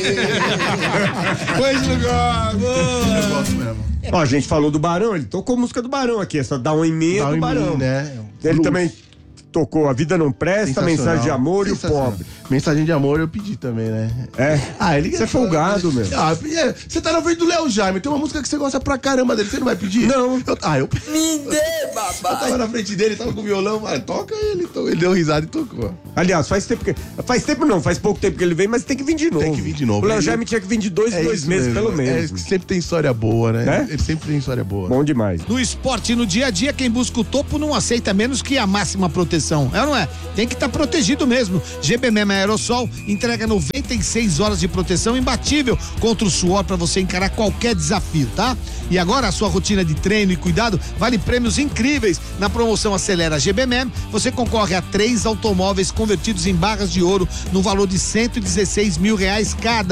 Hoje não gosto. Eu gosto mesmo. Ó, a gente falou do Barão, ele tocou música do Barão aqui, essa Dá um em mim é do Barão. Né? Ele também tocou A Vida Não Presta, Mensagem de Amor e O Pobre. Mensagem de Amor eu pedi também, né? É? Ele... Você é folgado, meu. Você tá na frente do Léo Jaime, tem uma música que você gosta pra caramba dele, você não vai pedir? Não. Me dê, babá. Eu tava na frente dele, tava com o violão, toca ele. Então ele deu risada e tocou. Aliás, faz pouco tempo que ele vem, mas tem que vir de novo. Tem que vir de novo. O Léo Jaime tinha que vir de dois meses, pelo menos. Sempre tem história boa, né? Ele sempre tem história boa. Bom demais. No esporte, no dia a dia, quem busca o topo não aceita menos que a máxima proteção. É ou não é? Tem que estar protegido mesmo. GBM Aerosol entrega 96 horas de proteção imbatível contra o suor para você encarar qualquer desafio, tá? E agora a sua rotina de treino e cuidado vale prêmios incríveis. Na promoção Acelera GBM, você concorre a 3 automóveis convertidos em barras de ouro no valor de R$116 mil cada.